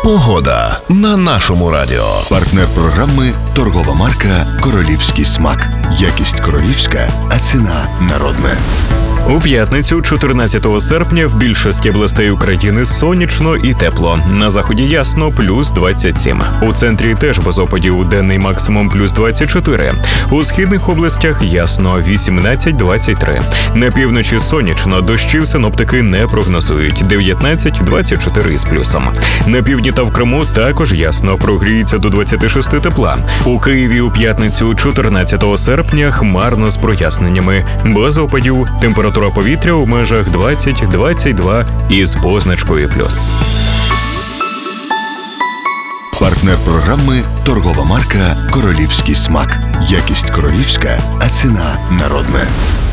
Погода на нашому радіо. Партнер програми – торгова марка «Королівський смак». Якість королівська, а ціна народна. У п'ятницю, 14 серпня, в більшості областей України сонячно і тепло. На заході ясно – плюс 27. У центрі теж без опадів, денний максимум плюс 24. У східних областях ясно – 18-23. На півночі сонячно, дощів синоптики не прогнозують – 19-24 із плюсом. На півдні та в Криму також ясно, прогріється до 26 тепла. У Києві у п'ятницю, 14 серпня, хмарно з проясненнями. Без опадів, температура повітря у межах 20-22 із позначкою плюс. Партнер програми – торгова марка «Королівський смак». Якість королівська, а ціна народна.